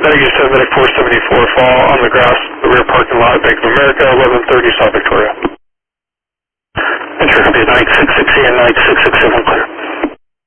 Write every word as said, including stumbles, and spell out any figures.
Medic you said Medic four seventy-four, fall on the grass, the rear parking lot, Bank of America, eleven thirty South Victoria. Enter, copy, nine six six and nine six six seven, clear.